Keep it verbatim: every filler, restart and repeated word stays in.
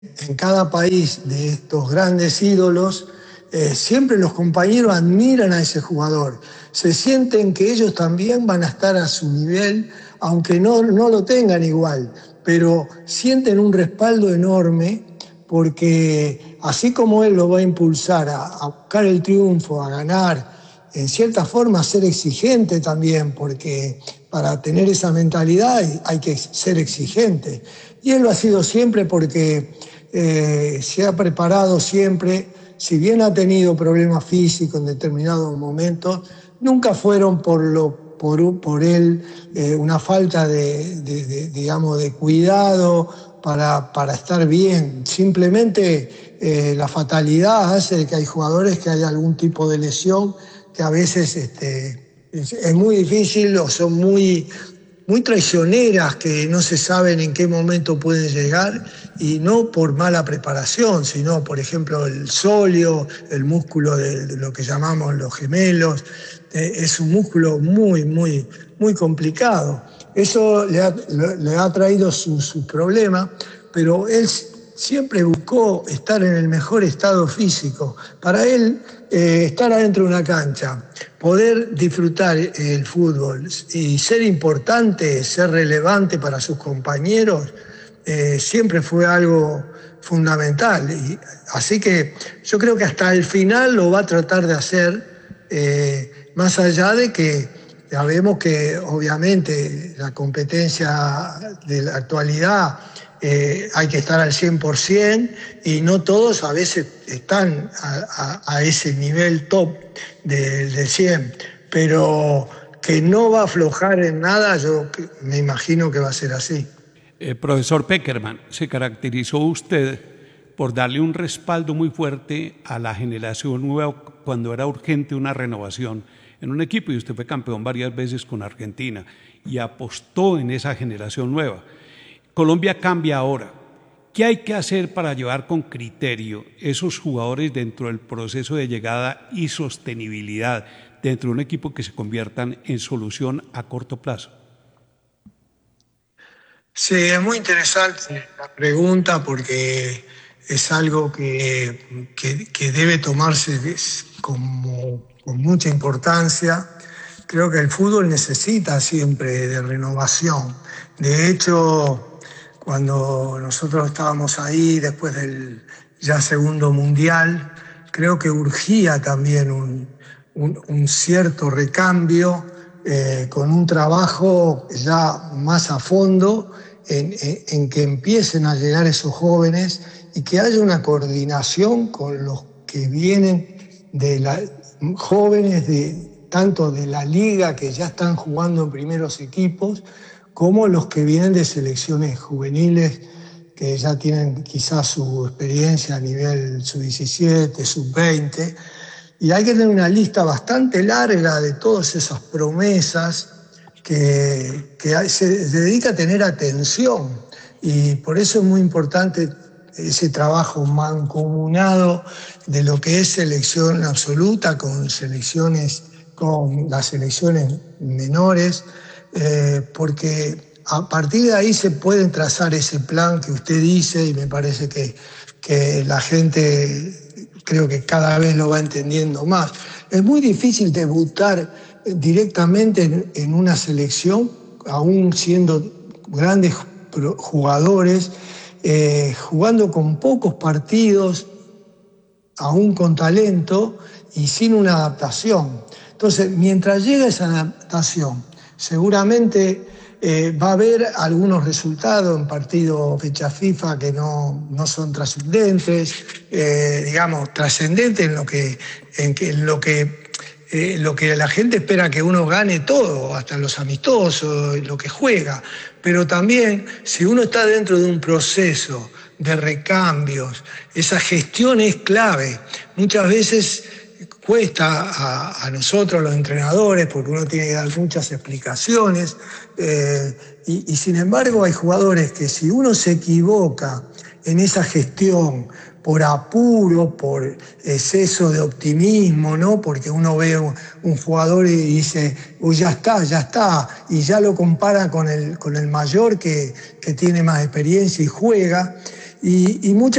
en cada país de estos grandes ídolos, eh, siempre los compañeros admiran a ese jugador. Se sienten que ellos también van a estar a su nivel, aunque no, no lo tengan igual, pero sienten un respaldo enorme porque así como él lo va a impulsar a, a buscar el triunfo, a ganar, en cierta forma a ser exigente también, porque para tener esa mentalidad hay, hay que ser exigente. Y él lo ha sido siempre porque eh, se ha preparado siempre, si bien ha tenido problemas físicos en determinados momentos, nunca fueron por, lo, por, por él eh, una falta de, de, de, digamos, de cuidado para, para estar bien. Simplemente eh, la fatalidad hace que hay jugadores que hay algún tipo de lesión que a veces este, es, es muy difícil o son muy muy traicioneras que no se saben en qué momento pueden llegar y no por mala preparación, sino, por ejemplo, el sóleo, el músculo de, de lo que llamamos los gemelos, eh, es un músculo muy, muy, muy complicado. Eso le ha, le ha traído sus su problemas, pero él siempre buscó estar en el mejor estado físico. Para él, eh, estar adentro de una cancha, poder disfrutar el fútbol y ser importante, ser relevante para sus compañeros, eh, siempre fue algo fundamental. Y, así que yo creo que hasta el final lo va a tratar de hacer, eh, más allá de que ya vemos que obviamente la competencia de la actualidad eh, hay que estar al cien por ciento y no todos a veces están a, a, a ese nivel top del de cien, pero que no va a aflojar en nada, yo me imagino que va a ser así. Eh, profesor Peckerman, se caracterizó usted por darle un respaldo muy fuerte a la generación nueva cuando era urgente una renovación en un equipo, y usted fue campeón varias veces con Argentina y apostó en esa generación nueva. Colombia cambia ahora. ¿Qué hay que hacer para llevar con criterio esos jugadores dentro del proceso de llegada y sostenibilidad dentro de un equipo que se conviertan en solución a corto plazo? Sí, es muy interesante la pregunta porque es algo que, que, que debe tomarse como, con mucha importancia. Creo que el fútbol necesita siempre de renovación. De hecho, cuando nosotros estábamos ahí después del ya segundo mundial, creo que urgía también un, un, un cierto recambio eh, con un trabajo ya más a fondo en, en, en que empiecen a llegar esos jóvenes y que haya una coordinación con los que vienen de la, jóvenes de, tanto de la liga que ya están jugando en primeros equipos, como los que vienen de selecciones juveniles que ya tienen quizás su experiencia a nivel sub diecisiete, sub veinte, y hay que tener una lista bastante larga de todas esas promesas que, que se, se dedica a tener atención, y por eso es muy importante ese trabajo mancomunado de lo que es selección absoluta con selecciones, con las selecciones menores, eh, porque a partir de ahí se pueden trazar ese plan que usted dice, y me parece que, que la gente creo que cada vez lo va entendiendo más. Es muy difícil debutar directamente en, en una selección, aún siendo grandes jugadores, eh, jugando con pocos partidos, aún con talento y sin una adaptación. Entonces, mientras llega esa adaptación, seguramente eh, va a haber algunos resultados en partidos fecha FIFA que no, no son trascendentes, eh, digamos, trascendentes en lo que, en, que, en lo que Eh, lo que la gente espera que uno gane todo, hasta los amistosos, lo que juega. Pero también, si uno está dentro de un proceso de recambios, esa gestión es clave. Muchas veces cuesta a, a nosotros, los entrenadores, porque uno tiene que dar muchas explicaciones, eh, y, y sin embargo hay jugadores que si uno se equivoca en esa gestión, por apuro, por exceso de optimismo, ¿no? Porque uno ve un, un jugador y dice, uy, ya está, ya está, y ya lo compara con el, con el mayor que, que tiene más experiencia y juega, y, y muchas